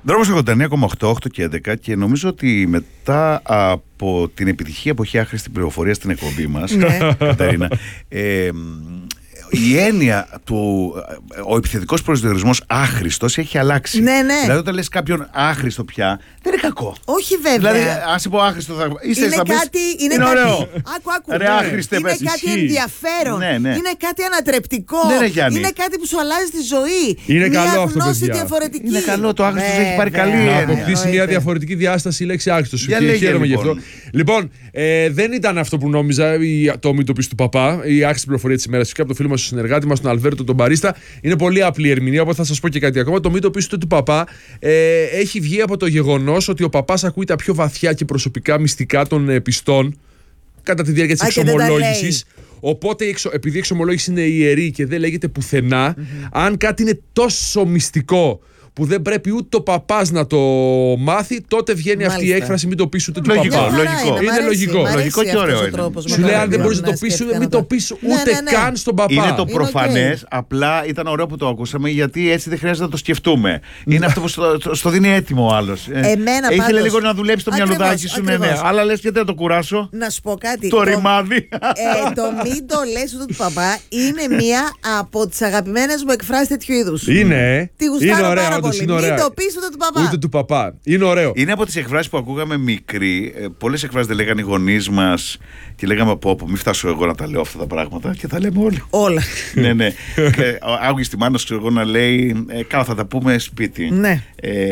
Δρόμος 89,8, 8 και 11, και νομίζω ότι μετά από την επιτυχία που έχει άχρηστη πληροφορία στην εκπομπή μας, Καταρίνα, η έννοια του ο επιθετικός προσδιορισμός άχρηστος έχει αλλάξει. Ναι. Δηλαδή όταν λες κάποιον άχρηστο πια, δεν είναι κακό. Όχι βέβαια. Δηλαδή ας πω άχρηστο είναι κάτι, είναι ωραίο. Άκου. Ρε, άχρηστε, είναι πες, κάτι ισχύει. ενδιαφέρον. Ναι. Είναι κάτι ανατρεπτικό. Ναι, είναι κάτι που σου αλλάζει τη ζωή. Είναι μια καλό αυτό, γνώση παιδιά. διαφορετική. Είναι καλό, το άχρηστος έχει πάρει καλή Να έννοια. αποκτήσει μια διαφορετική διάσταση η λέξη άχρηστος. Για Και λέγε, χαίρομαι γι' λοιπόν. αυτό. Λοιπόν, δεν ήταν αυτό που νόμιζα το μύτοπις του παπά, η άχρηστη πληροφορία της ημέρας. Φυσικά από το φίλο μας, τον συνεργάτη μας, τον Αλβέρτο, τον Μπαρίστα. Είναι πολύ απλή ερμηνεία, οπότε θα σας πω και κάτι ακόμα. Το μύτοπις του παπά έχει βγει από το γεγονός ότι ο παπάς ακούει τα πιο βαθιά και προσωπικά μυστικά των πιστών κατά τη διάρκεια της εξομολόγησης. Οπότε, επειδή η εξομολόγηση είναι ιερή και δεν λέγεται πουθενά, αν κάτι είναι τόσο μυστικό που δεν πρέπει ούτε ο παπάς να το μάθει, τότε βγαίνει αυτή η έκφραση «μην το πεις ούτε του παπά». Λογικό. Είναι λογικό. Λογικό και ωραίο είναι. Σου λέει αν δεν μπορείς να το πεις, μην το πεις ούτε καν στον παπά. Είναι το προφανές, απλά ήταν ωραίο που το ακούσαμε, γιατί έτσι δεν χρειάζεται να το σκεφτούμε. Είναι αυτό που στο δίνει έτοιμο ο άλλος. Ήθελε λίγο να δουλέψει το μυαλουδάκι σου, ναι. Αλλά λες γιατί να το κουράσω. Να σου πω κάτι. Το ρημάδι. Το μην το λες ούτε του παπά είναι μία από τις αγαπημένες μου εκφράσεις τέτοιου είδους. Είναι. Τη γουστάρω πάρα πολύ. Είναι ωραία. Μην το πεις ούτε του παπά. Ούτε του παπά. Είναι ωραίο. Είναι από τις εκφράσεις που ακούγαμε μικροί. Πολλές εκφράσεις δεν λέγανε οι γονείς μας και λέγαμε από μην φτάσω εγώ να τα λέω αυτά τα πράγματα, και τα λέμε όλοι. Όλα. Ναι. Άκουγες τη μάνα σου εγώ να λέει καλά, θα τα πούμε σπίτι. Ναι.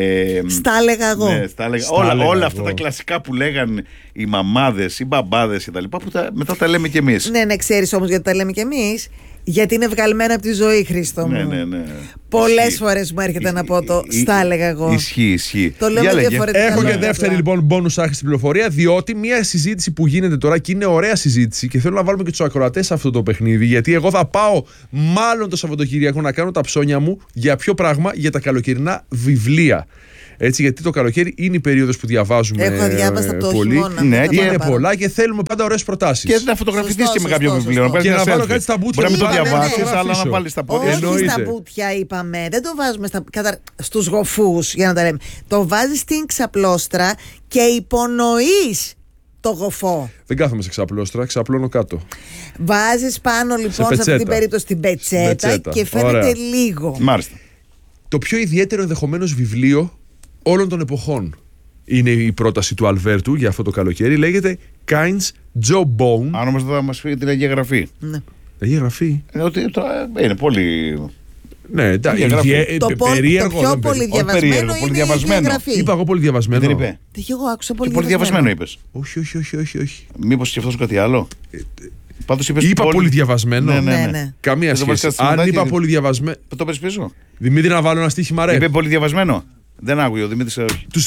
Στα έλεγα εγώ. Ναι, όλα αυτά τα κλασικά που λέγαν οι μαμάδες, οι μπαμπάδες κτλ. Που μετά τα λέμε κι εμείς. Ναι, ξέρεις όμως γιατί τα λέμε κι εμείς. Γιατί είναι βγαλμένα από τη ζωή, Χρήστο μου. Ναι. Πολλές φορές μου έρχεται να πω το στα έλεγα εγώ. Ισχύει. Το λέω με διαφορετικά. Έχω και λόγια δεύτερη απλά. λοιπόν μπόνους άχρηστη πληροφορία, διότι μια συζήτηση που γίνεται τώρα, και είναι ωραία συζήτηση, και θέλω να βάλουμε και τους ακροατές σε αυτό το παιχνίδι, γιατί εγώ θα πάω μάλλον το Σαββατοκύριακο να κάνω τα ψώνια μου για ποιο πράγμα? Για τα καλοκαιρινά βιβλία. Έτσι, γιατί το καλοκαίρι είναι η περίοδος που διαβάζουμε. Έχω διάβαστα από το πολύ. χειμώνα. Ναι, Είναι πολλά και θέλουμε πάντα ωραίες προτάσεις. Και να φωτογραφηθείς και με κάποιο βιβλίο. Και να βάλω κάτι στα μπουτια. Μπορεί να μην το διαβάσεις, ναι. αλλά να βάλεις στα πόδια. Όχι στα μπουτια, είπαμε. Δεν το βάζουμε στους γοφούς, για να τα λέμε. Το βάζεις στην ξαπλώστρα και υπονοείς το γοφό. Δεν κάθομαι σε ξαπλώστρα, ξαπλώνω κάτω. Βάζεις πάνω λοιπόν σε αυτή την περίπτωση την πετσέτα και φαίνεται ωραία. λίγο. Μάλιστα. Το πιο ιδιαίτερο ενδεχομένως βιβλίο όλων των εποχών είναι η πρόταση του Αλβέρτου για αυτό το καλοκαίρι. Λέγεται Kynes Jawbone. Αν όμως δεν θα μας φύγει την Αγία Γραφή. Ναι. Αγία Γραφή. Ότι είναι πολύ. Ναι, εντάξει. Το πιο πολύ διαβασμένο είναι η Αγία Γραφή. Είπα εγώ πολύ διαβασμένο. Δεν είπε. Εγώ άκουσα πολύ διαβασμένο είπες. Όχι. Μήπως σκεφτόσαι κάτι άλλο? Πάντως είπες Είπα πολύ διαβασμένο. Ναι. Καμία Δεν το σχέση. βάλεις Αν είπα κάτι πολύ διαβασμένο. Το πες πίσω. Δημήτρη, να βάλω ένα στοίχημα, ρε. Είπε πολύ διαβασμένο. Δεν άκουγε ο Δημήτρης.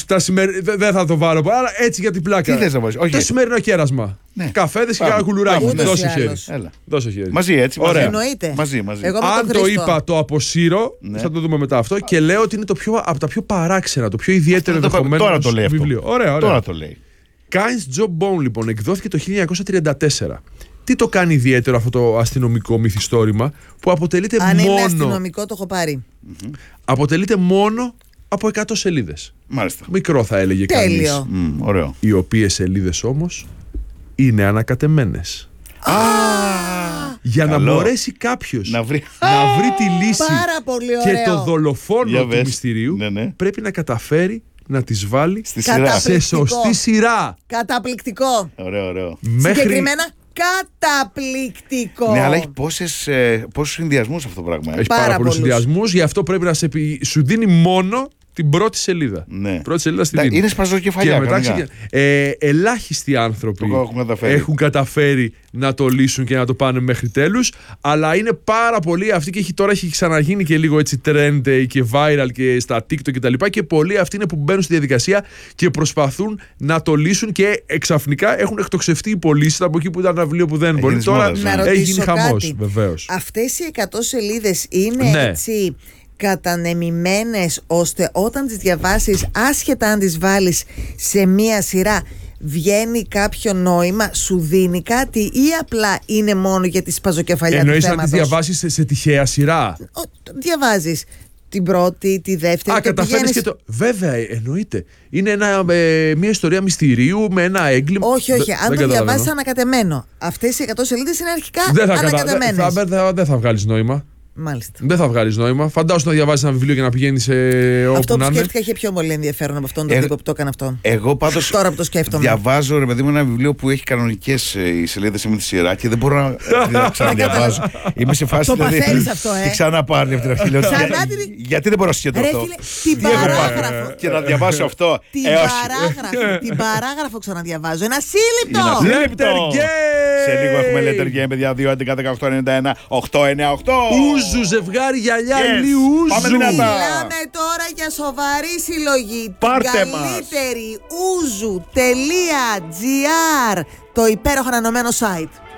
Δεν θα το βάλω. Αλλά έτσι για την πλάκα. Τι θες να βάλεις? Όχι. Το σημερινό κέρασμα. Ναι. Καφέδες και Πάμε. κάνα κουλουράκι. Ούτως ή Δώσε χέρι. άλλως. Έλα. Δώσε χέρι. Μαζί έτσι. Ωραία. Εννοείται. Μαζί. Εγώ με Αν τον το Χριστό. είπα, το αποσύρω. Ναι. Θα το δούμε μετά αυτό. Και λέω ότι είναι από τα πιο παράξενα, το πιο ιδιαίτερο Αυτό ενδεχομένω τώρα το λέει αυτό. βιβλίο. Ωραία. Τώρα το λέει. Kynes Jawbone λοιπόν εκδόθηκε το 1934. Τι το κάνει ιδιαίτερο αυτό το αστυνομικό μυθιστόρημα, που αποτελείται Αν είναι μόνο. αστυνομικό, το έχω πάρει. Αποτελείται μόνο από 100 σελίδες. Μάλιστα. Μικρό θα έλεγε κανείς. Τέλειο. Ωραίο. Οι οποίες σελίδες όμως είναι ανακατεμένες. Για να Καλό. μπορέσει κάποιος Να βρει. τη λύση Πάρα πολύ και ωραίο. το δολοφόνο Για του βες. μυστηρίου, Ναι. πρέπει να καταφέρει να τις βάλει Στη Κατά- σειρά. σε Καταπληκτικό. σωστή σειρά. Καταπληκτικό. Ωραίο. Συγκεκριμένα καταπληκτικό. Ναι, αλλά έχει πόσους συνδυασμούς αυτό το πράγμα. Έχει Πάρα πάρα πολλούς πολλούς. συνδυασμούς, γι' αυτό πρέπει να σου δίνει μόνο την πρώτη σελίδα. Ναι. Πρώτη σελίδα στη δίνει. Είναι σπαζοκεφαλιά. Και μετά κανονικά. ελάχιστοι άνθρωποι Το έχουν καταφέρει. έχουν καταφέρει να το λύσουν και να το πάνε μέχρι τέλους, αλλά είναι πάρα πολλοί αυτοί, και τώρα έχει ξαναγίνει και λίγο έτσι trend και viral και στα TikTok κτλ. Και πολλοί αυτοί είναι που μπαίνουν στη διαδικασία και προσπαθούν να το λύσουν και εξαφνικά έχουν εκτοξευτεί οι πωλήσεις από εκεί που ήταν ένα βιβλίο που δεν μπορεί. Τώρα μόδας, Να έχει γίνει ρωτήσω χαμός, κάτι. βεβαίως. Αυτές οι 100 σελίδες είναι Ναι. έτσι κατανεμημένες ώστε όταν τις διαβάσεις, άσχετα αν τις βάλεις σε μία σειρά, βγαίνει κάποιο νόημα, σου δίνει κάτι, ή απλά είναι μόνο για τη σπαζοκεφαλιά του Εννοείς να θέματος? τις διαβάσεις σε τυχαία σειρά? Διαβάζεις την πρώτη, τη δεύτερη. Καταφέρνεις και το. Βέβαια, εννοείται. Είναι μια ιστορία μυστηρίου με ένα έγκλημα. Όχι. Αν το διαβάσεις ανακατεμένο. Αυτές οι 100 σελίδες είναι αρχικά ανακατεμένες. Δεν θα βγάλεις νόημα. Μάλιστα. Δεν θα βγάλεις νόημα. Φαντάσου να διαβάζεις ένα βιβλίο και να πηγαίνεις όπου να αυτό που είναι. σκέφτηκα είχε πιο πολύ ενδιαφέρον από αυτόν τον τύπο που το έκανε αυτό. Εγώ πάντως τώρα που το σκέφτομαι. Διαβάζω, ρε παιδί μου, ένα βιβλίο που έχει κανονικές οι σελίδες με τη σειρά και δεν μπορώ να ξαναδιαβάζω. Είμαι σε φάση. Το παθαίνεις αυτό, Τι ξαναπάρει από την αρχή. Γιατί δεν μπορώ να συγκεντρωθώ. Την παράγραφο. Και να διαβάσω αυτό. Την παράγραφο ξαναδιαβάζω. Ένα σύλληπτο. Σε λίγο έχουμε letter game, παιδιά. 2, 11, 18, 91, 898. Ούζου, ζευγάρι γυαλιά, Ούζου. Πάμε δυνατά. Μιλάμε τώρα για σοβαρή συλλογή. Πάρτε την καλύτερη ούζου.gr, το υπέροχο ανανεωμένο site.